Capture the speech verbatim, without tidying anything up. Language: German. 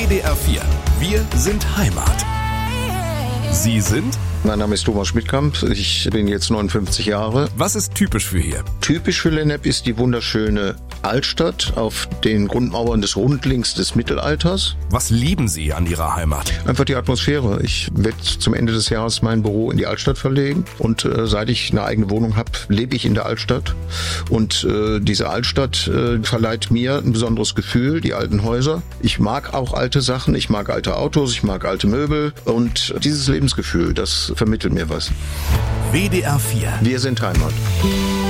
W D R vier. Wir sind Heimat. Sie sind? Mein Name ist Thomas Schmidtkamp, ich bin jetzt neunundfünfzig Jahre. Was ist typisch für hier? Typisch für Lennep ist die wunderschöne Altstadt auf den Grundmauern des Rundlings des Mittelalters. Was lieben Sie an Ihrer Heimat? Einfach die Atmosphäre. Ich werde zum Ende des Jahres mein Büro in die Altstadt verlegen und äh, seit ich eine eigene Wohnung habe, lebe ich in der Altstadt. Und äh, diese Altstadt äh, verleiht mir ein besonderes Gefühl, die alten Häuser. Ich mag auch alte Sachen, ich mag alte Autos, ich mag alte Möbel und dieses Lebensgefühl, das vermittelt mir was. W D R vier. Wir sind Heimat.